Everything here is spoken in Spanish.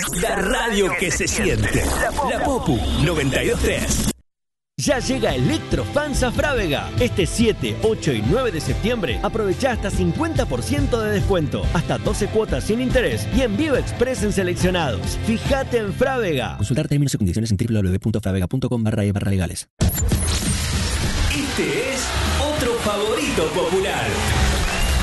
La radio que se siente. La Popu 92.3. Ya llega Electrofans a Frávega. Este 7, 8 y 9 de septiembre aprovechá hasta 50% de descuento, hasta 12 cuotas sin interés y envío express en seleccionados. Fíjate en Frávega. Consultar términos y condiciones en www.fravega.com/legales. Este es otro favorito popular.